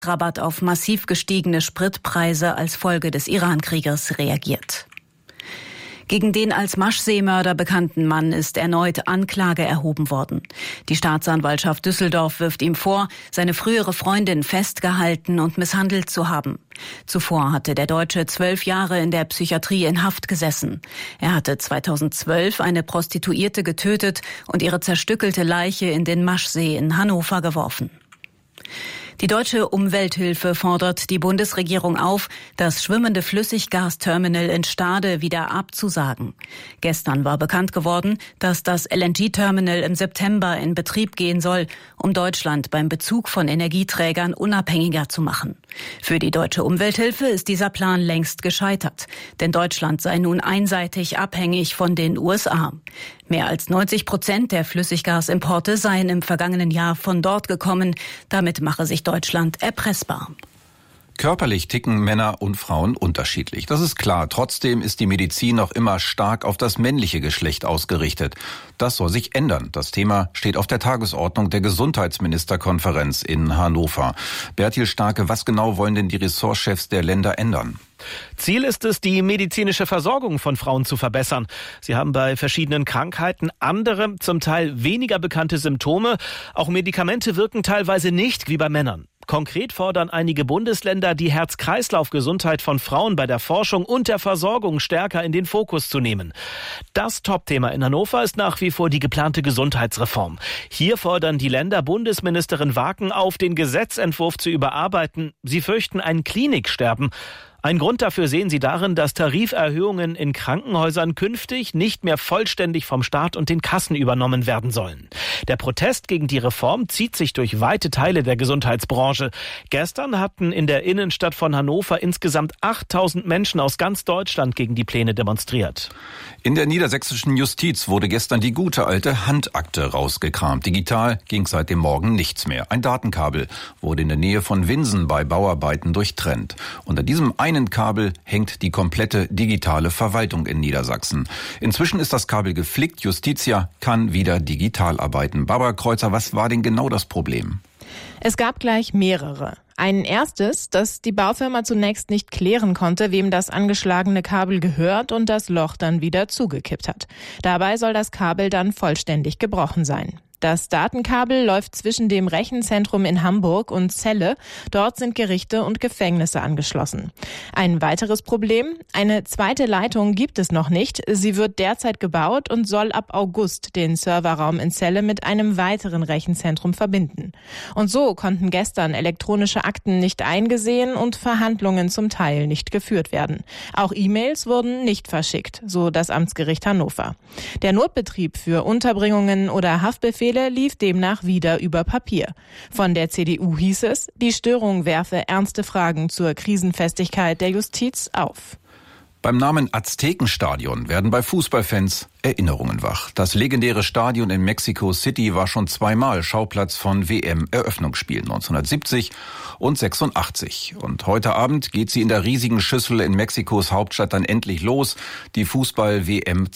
Rabatt auf massiv gestiegene Spritpreise als Folge des Iran-Krieges reagiert. Gegen den als Maschsee-Mörder bekannten Mann ist erneut Anklage erhoben worden. Die Staatsanwaltschaft Düsseldorf wirft ihm vor, seine frühere Freundin festgehalten und misshandelt zu haben. Zuvor hatte der Deutsche 12 Jahre in der Psychiatrie in Haft gesessen. Er hatte 2012 eine Prostituierte getötet und ihre zerstückelte Leiche in den Maschsee in Hannover geworfen. Die Deutsche Umwelthilfe fordert die Bundesregierung auf, das schwimmende Flüssiggasterminal in Stade wieder abzusagen. Gestern war bekannt geworden, dass das LNG-Terminal im September in Betrieb gehen soll, um Deutschland beim Bezug von Energieträgern unabhängiger zu machen. Für die Deutsche Umwelthilfe ist dieser Plan längst gescheitert, denn Deutschland sei nun einseitig abhängig von den USA. Mehr als 90% der Flüssiggasimporte seien im vergangenen Jahr von dort gekommen. Damit mache sich Deutschland erpressbar. Körperlich ticken Männer und Frauen unterschiedlich. Das ist klar. Trotzdem ist die Medizin noch immer stark auf das männliche Geschlecht ausgerichtet. Das soll sich ändern. Das Thema steht auf der Tagesordnung der Gesundheitsministerkonferenz in Hannover. Bertil Starke, was genau wollen denn die Ressortchefs der Länder ändern? Ziel ist es, die medizinische Versorgung von Frauen zu verbessern. Sie haben bei verschiedenen Krankheiten andere, zum Teil weniger bekannte Symptome. Auch Medikamente wirken teilweise nicht wie bei Männern. Konkret fordern einige Bundesländer, die Herz-Kreislauf-Gesundheit von Frauen bei der Forschung und der Versorgung stärker in den Fokus zu nehmen. Das Topthema in Hannover ist nach wie vor die geplante Gesundheitsreform. Hier fordern die Länder Bundesministerin Waken auf, den Gesetzentwurf zu überarbeiten. Sie fürchten ein Kliniksterben. Ein Grund dafür sehen sie darin, dass Tariferhöhungen in Krankenhäusern künftig nicht mehr vollständig vom Staat und den Kassen übernommen werden sollen. Der Protest gegen die Reform zieht sich durch weite Teile der Gesundheitsbranche. Gestern hatten in der Innenstadt von Hannover insgesamt 8.000 Menschen aus ganz Deutschland gegen die Pläne demonstriert. In der niedersächsischen Justiz wurde gestern die gute alte Handakte rausgekramt. Digital ging seit dem Morgen nichts mehr. Ein Datenkabel wurde in der Nähe von Winsen bei Bauarbeiten durchtrennt. Unter diesem einen Kabel hängt die komplette digitale Verwaltung in Niedersachsen. Inzwischen ist das Kabel geflickt. Justitia kann wieder digital arbeiten. Barbara Kreuzer, was war denn genau das Problem? Es gab gleich mehrere. Ein erstes, dass die Baufirma zunächst nicht klären konnte, wem das angeschlagene Kabel gehört und das Loch dann wieder zugekippt hat. Dabei soll das Kabel dann vollständig gebrochen sein. Das Datenkabel läuft zwischen dem Rechenzentrum in Hamburg und Celle. Dort sind Gerichte und Gefängnisse angeschlossen. Ein weiteres Problem: eine zweite Leitung gibt es noch nicht. Sie wird derzeit gebaut und soll ab August den Serverraum in Celle mit einem weiteren Rechenzentrum verbinden. Und so konnten gestern elektronische Akten nicht eingesehen und Verhandlungen zum Teil nicht geführt werden. Auch E-Mails wurden nicht verschickt, so das Amtsgericht Hannover. Der Notbetrieb für Unterbringungen oder Haftbefehle lief demnach wieder über Papier. Von der CDU hieß es, die Störung werfe ernste Fragen zur Krisenfestigkeit der Justiz auf. Beim Namen Aztekenstadion werden bei Fußballfans Erinnerungen wach. Das legendäre Stadion in Mexico City war schon zweimal Schauplatz von WM-Eröffnungsspielen 1970 und 86. Und heute Abend geht sie in der riesigen Schüssel in Mexikos Hauptstadt dann endlich los, die Fußball-WM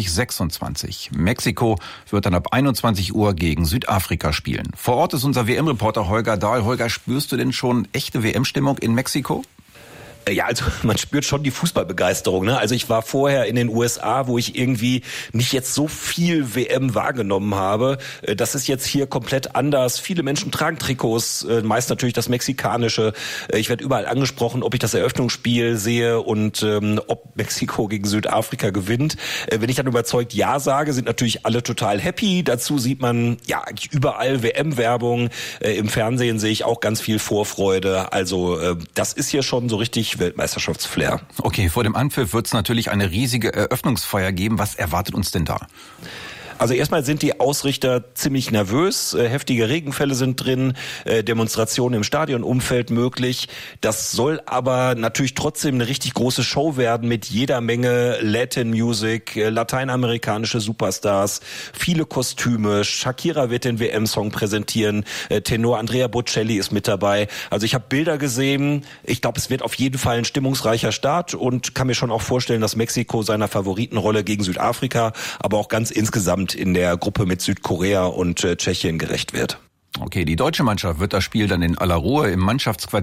2026. Mexiko wird dann ab 21 Uhr gegen Südafrika spielen. Vor Ort ist unser WM-Reporter Holger Dahl. Holger, spürst du denn schon echte WM-Stimmung in Mexiko? Ja, also man spürt schon die Fußballbegeisterung, ne? Also ich war vorher in den USA, wo ich irgendwie nicht jetzt so viel WM wahrgenommen habe. Das ist jetzt hier komplett anders. Viele Menschen tragen Trikots, meist natürlich das mexikanische. Ich werde überall angesprochen, ob ich das Eröffnungsspiel sehe und ob Mexiko gegen Südafrika gewinnt. Wenn ich dann überzeugt Ja sage, sind natürlich alle total happy. Dazu sieht man ja eigentlich überall WM-Werbung. Im Fernsehen sehe ich auch ganz viel Vorfreude. Also das ist hier schon so richtig Weltmeisterschaftsflair. Okay, vor dem Anpfiff wird es natürlich eine riesige Eröffnungsfeier geben. Was erwartet uns denn da? Also erstmal sind die Ausrichter ziemlich nervös. Heftige Regenfälle sind drin, Demonstrationen im Stadionumfeld möglich. Das soll aber natürlich trotzdem eine richtig große Show werden mit jeder Menge Latin Music, lateinamerikanische Superstars, viele Kostüme. Shakira wird den WM-Song präsentieren, Tenor Andrea Bocelli ist mit dabei. Also ich habe Bilder gesehen. Ich glaube, es wird auf jeden Fall ein stimmungsreicher Start und kann mir schon auch vorstellen, dass Mexiko seiner Favoritenrolle gegen Südafrika, aber auch ganz insgesamt in der Gruppe mit Südkorea und Tschechien gerecht wird. Okay, die deutsche Mannschaft wird das Spiel dann in aller Ruhe im Mannschaftsquartier